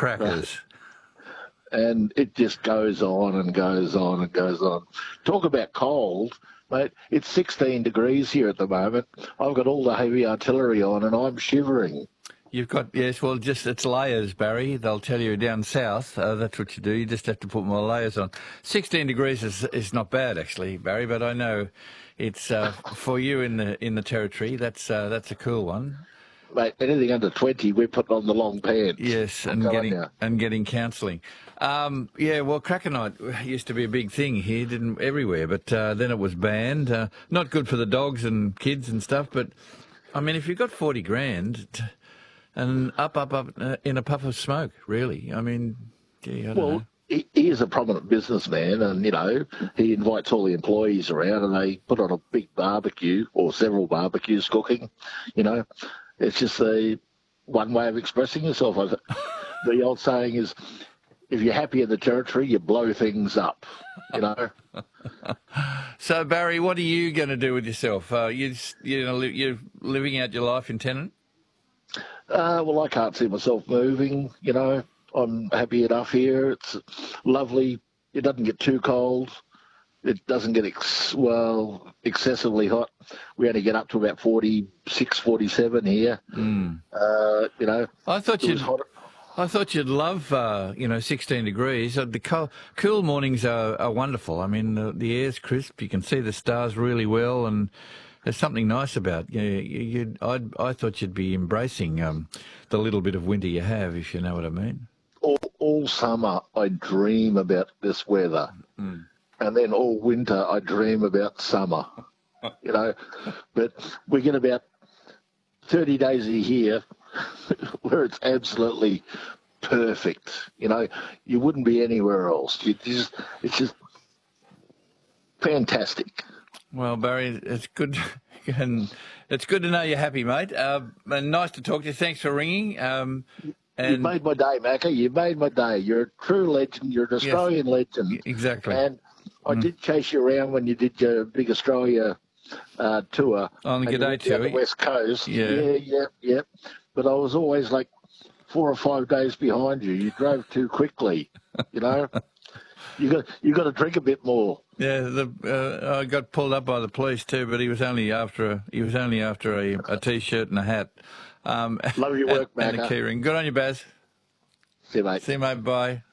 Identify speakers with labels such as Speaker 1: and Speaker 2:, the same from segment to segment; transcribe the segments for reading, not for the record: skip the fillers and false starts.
Speaker 1: crackers.
Speaker 2: And it just goes on and goes on and goes on. Talk about cold, mate. It's 16 degrees here at the moment. I've got all the heavy artillery on and I'm shivering.
Speaker 1: You've got, yes, well, just it's layers, Barry. They'll tell you down south, that's what you do. You just have to put more layers on. 16 degrees is not bad, actually, Barry, but I know it's, for you in the territory, that's a cool one.
Speaker 2: Mate, anything under 20, we're putting on the long pants.
Speaker 1: Yes, and getting counselling. Yeah, well, cracker night used to be a big thing here, everywhere, but then it was banned. Not good for the dogs and kids and stuff, but, I mean, if you've got 40 grand... And up in a puff of smoke, really. I mean, gee, I don't know.
Speaker 2: He is a prominent businessman and, he invites all the employees around and they put on a big barbecue or several barbecues cooking, It's just one way of expressing yourself. The old saying is, if you're happy in the territory, you blow things up,
Speaker 1: So, Barry, what are you going to do with yourself? You're living out your life in Tennant?
Speaker 2: Well, I can't see myself moving, I'm happy enough here. It's lovely. It doesn't get too cold. It doesn't get, excessively hot. We only get up to about 46, 47 here.
Speaker 1: I thought you'd love, 16 degrees. The cool mornings are wonderful. I mean, the air's crisp. You can see the stars really well and... There's something nice about I thought you'd be embracing the little bit of winter you have, if you know what I mean.
Speaker 2: All summer I dream about this weather, and then all winter I dream about summer. But we get about 30 days a year where it's absolutely perfect. You wouldn't be anywhere else. It's just fantastic.
Speaker 1: Well, Barry, it's good, and it's good to know you're happy, mate. And nice to talk to you. Thanks for ringing.
Speaker 2: You've made my day, Macca. You've made my day. You're a true legend. You're an Australian legend.
Speaker 1: Exactly.
Speaker 2: And I did chase you around when you did your big Australia tour.
Speaker 1: On the G'day tour.
Speaker 2: On the West Coast.
Speaker 1: Yeah.
Speaker 2: But I was always like 4 or 5 days behind you. You drove too quickly, You got to drink a bit more.
Speaker 1: Yeah, I got pulled up by the police too, but he was only after a t-shirt and a hat.
Speaker 2: Love your work, Macca.
Speaker 1: And a keyring. Good on you, Baz.
Speaker 2: See you, mate.
Speaker 1: See you, mate. Bye.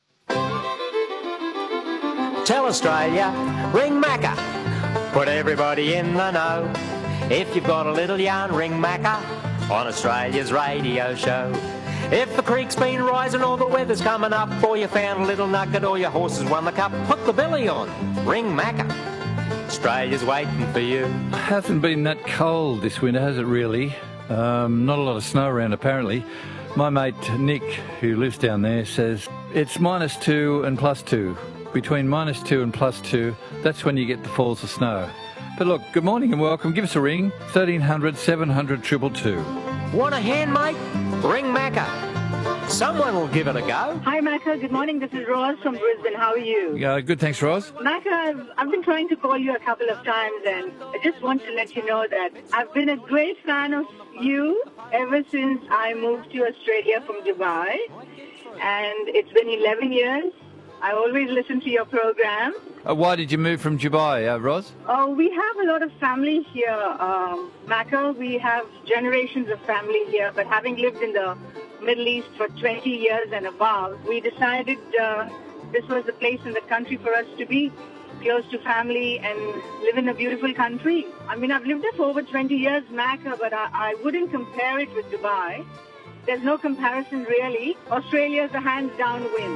Speaker 3: Tell Australia, ring Macca. Put everybody in the know. If you've got a little yarn, ring Macca on Australia's radio show. If the creek's been rising or the weather's coming up, or you found a little nugget or your horse has won the cup, put the belly on, ring Macca. Australia's waiting for you.
Speaker 1: It hasn't been that cold this winter, has it really? Not a lot of snow around apparently. My mate Nick, who lives down there, says it's -2 and +2. Between -2 and +2, that's when you get the falls of snow. But look, good morning and welcome. Give us a ring, 1300 700 222.
Speaker 3: Want a hand, mate? Ring Macca. Someone will give it a go.
Speaker 4: Hi, Macca. Good morning. This is Roz from Brisbane. How are you?
Speaker 1: Yeah, good. Thanks, Roz.
Speaker 4: Macca, I've been trying to call you a couple of times, and I just want to let you know that I've been a great fan of you ever since I moved to Australia from Dubai. And it's been 11 years. I always listen to your program.
Speaker 1: Why did you move from Dubai, Roz?
Speaker 4: Oh, we have a lot of family here, Macca. We have generations of family here, but having lived in the Middle East for 20 years and above, we decided this was the place in the country for us to be, close to family and live in a beautiful country. I mean, I've lived there for over 20 years, Macca, but I wouldn't compare it with Dubai. There's no comparison, really. Australia's a hands-down win.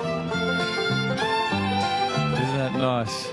Speaker 1: Isn't that nice?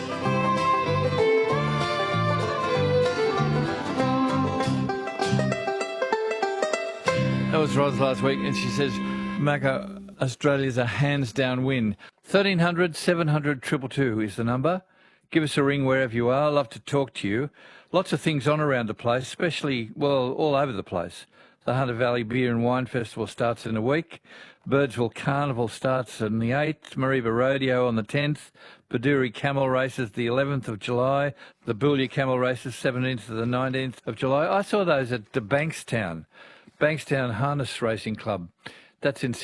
Speaker 1: That was Roz last week, and she says, Macca, Australia's a hands-down win. 1300 700 222 is the number. Give us a ring wherever you are. Love to talk to you. Lots of things on around the place, especially, well, all over the place. The Hunter Valley Beer and Wine Festival starts in a week. Birdsville Carnival starts on the 8th. Mareeba Rodeo on the 10th. Baduri Camel Races the 11th of July. The Boulia Camel Races 17th to the 19th of July. I saw those at the Bankstown Harness Racing Club. That's in